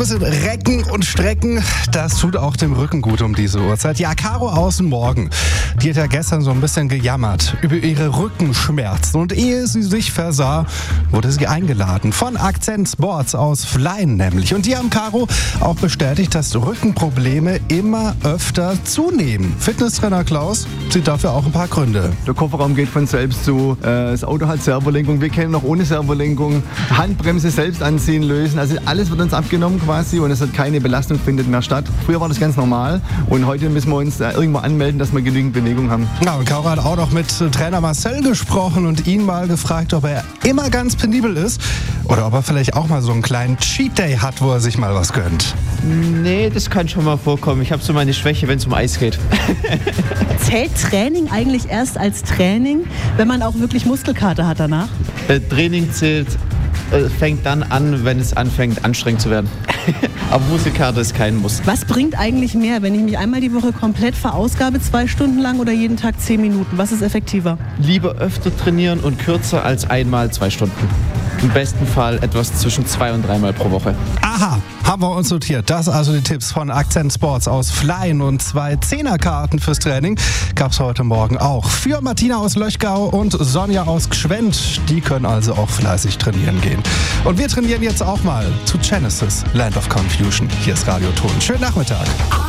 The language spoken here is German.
Bisschen recken und strecken, das tut auch dem Rücken gut um diese Uhrzeit. Ja, Caro außen morgen, die hat ja gestern so ein bisschen gejammert über ihre Rückenschmerzen. Und ehe sie sich versah, wurde sie eingeladen von Akzent Sports aus Flein nämlich. Und die haben Caro auch bestätigt, dass Rückenprobleme immer öfter zunehmen. Fitnesstrainer Klaus sieht dafür auch ein paar Gründe. Der Kofferraum geht von selbst zu, das Auto hat Servolenkung, wir kennen noch ohne Servolenkung, Handbremse selbst anziehen, lösen, also alles wird uns abgenommen quasi und es hat keine Belastung, findet mehr statt. Früher war das ganz normal und heute müssen wir uns irgendwo anmelden, dass wir genügend Bewegung haben. Ja, und Caro hat auch noch mit Trainer Marcel gesprochen und ihn mal gefragt, ob er immer ganz penibel ist oder ob er vielleicht auch mal so einen kleinen Cheat Day hat, wo er sich mal was gönnt. Nee, das kann schon mal vorkommen. Ich habe so meine Schwäche, wenn es um Eis geht. Zählt Training eigentlich erst als Training, wenn man auch wirklich Muskelkater hat danach? Training fängt dann an, wenn es anfängt, anstrengend zu werden. Aber Muskelkater ist kein Muss. Was bringt eigentlich mehr, wenn ich mich einmal die Woche komplett verausgabe, 2 Stunden lang oder jeden Tag 10 Minuten? Was ist effektiver? Lieber öfter trainieren und kürzer als einmal 2 Stunden. Im besten Fall etwas zwischen 2 und 3 Mal pro Woche. Aha, haben wir uns notiert. Das also die Tipps von Akzent Sports aus Flein und 2 Zehnerkarten fürs Training gab's heute Morgen auch. Für Martina aus Löchgau und Sonja aus Gschwend. Die können also auch fleißig trainieren gehen. Und wir trainieren jetzt auch mal zu Genesis, Land of Confusion. Hier ist Radio Ton. Schönen Nachmittag.